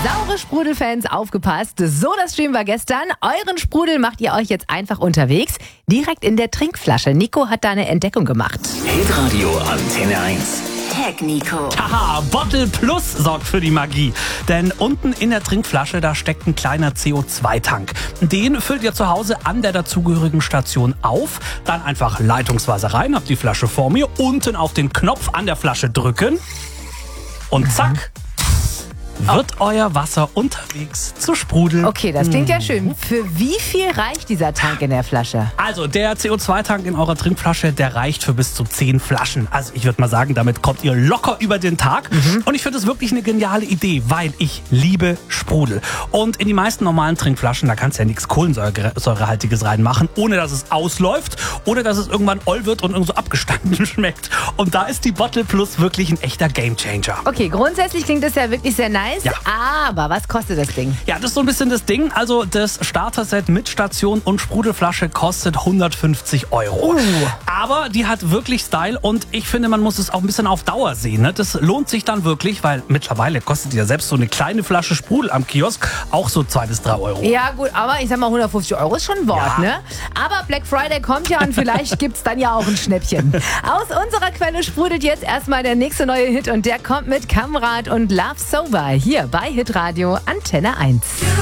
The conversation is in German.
Saure Sprudelfans, aufgepasst. So, das Stream war gestern. Euren Sprudel macht ihr euch jetzt einfach unterwegs. Direkt in der Trinkflasche. Nico hat da eine Entdeckung gemacht. Hitradio Antenne 1. Tag Nico. Haha, Bottle Plus sorgt für die Magie. Denn unten in der Trinkflasche, da steckt ein kleiner CO2-Tank. Den füllt ihr zu Hause an der dazugehörigen Station auf. Dann einfach leitungsweise rein, habt die Flasche vor mir. Unten auf den Knopf an der Flasche drücken. Und zack, wird euer Wasser unterwegs zu Sprudel. Okay, das klingt ja schön. Für wie viel reicht dieser Tank in der Flasche? Also der CO2-Tank in eurer Trinkflasche, der reicht für bis zu 10 Flaschen. Also ich würde mal sagen, damit kommt ihr locker über den Tag. Und ich finde es wirklich eine geniale Idee, weil ich liebe Sprudel. Und in die meisten normalen Trinkflaschen, da kannst du ja nichts Kohlensäurehaltiges reinmachen, ohne dass es ausläuft oder dass es irgendwann oll wird und irgend so abgestanden schmeckt. Und da ist die Bottle Plus wirklich ein echter Gamechanger. Okay, grundsätzlich klingt das ja wirklich sehr nice. Ja. Aber was kostet das Ding? Ja, das ist so ein bisschen das Ding. Also das Starter-Set mit Station und Sprudelflasche kostet 150 €. Aber die hat wirklich Style und ich finde, man muss es auch ein bisschen auf Dauer sehen. Ne? Das lohnt sich dann wirklich, weil mittlerweile kostet ja selbst so eine kleine Flasche Sprudel am Kiosk auch so 2 bis 3 €. Ja gut, aber ich sag mal 150 € ist schon ein Wort, Ja. ne? Aber Black Friday kommt ja und vielleicht gibt's dann ja auch ein Schnäppchen. Aus unserer Quelle sprudelt jetzt erstmal der nächste neue Hit und der kommt mit Kamrat und Love Sober hier bei Hitradio Antenne 1.